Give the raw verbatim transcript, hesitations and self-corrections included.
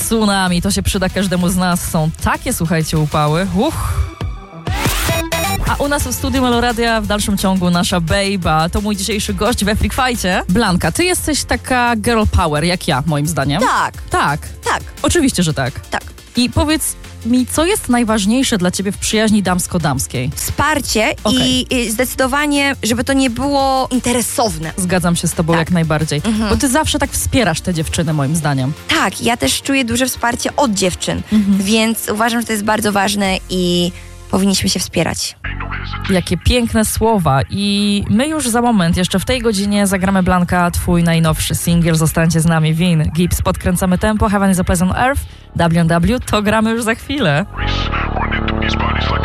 Tsunami, to się przyda każdemu z nas. Są takie, słuchajcie, upały. Uch. A u nas w studiu Meloradia w dalszym ciągu nasza Bejba. To mój dzisiejszy gość we Freak Fight'cie. Blanka, ty jesteś taka girl power, jak ja, moim zdaniem. Tak. Tak. Tak. Oczywiście, że tak. Tak. I powiedz mi, co jest najważniejsze dla ciebie w przyjaźni damsko-damskiej? Wsparcie okay. i, i zdecydowanie, żeby to nie było interesowne. Zgadzam się z tobą tak. jak najbardziej. Mhm. Bo ty zawsze tak wspierasz te dziewczyny, moim zdaniem. Tak, ja też czuję duże wsparcie od dziewczyn, mhm. więc uważam, że to jest bardzo ważne i powinniśmy się wspierać. Jakie piękne słowa. I my już za moment, jeszcze w tej godzinie zagramy, Blanka, twój najnowszy singiel. Zostańcie z nami. Win, Gibbs, podkręcamy tempo. Heaven is a Place on Earth. W and W, to gramy już za chwilę.